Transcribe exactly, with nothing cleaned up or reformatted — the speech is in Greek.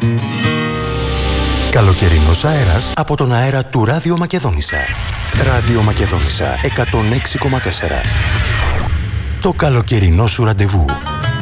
Καλοκαιρινός αέρας από τον αέρα του Ράδιο Μακεδόνισσα από τον αέρα του Ράδιο Μακεδόνισσα. Ράδιο Μακεδόνισσα εκατόν έξι κόμμα τέσσερα. Το καλοκαιρινό σου ραντεβού.